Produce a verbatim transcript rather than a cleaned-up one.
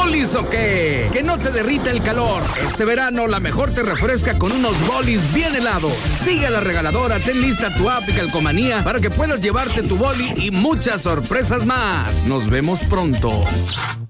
¿Bolis o qué? Que no te derrita el calor. Este verano la mejor te refresca con unos bolis bien helados. Sigue a la regaladora, ten lista tu app de Calcomanía para que puedas llevarte tu boli y muchas sorpresas más. Nos vemos pronto.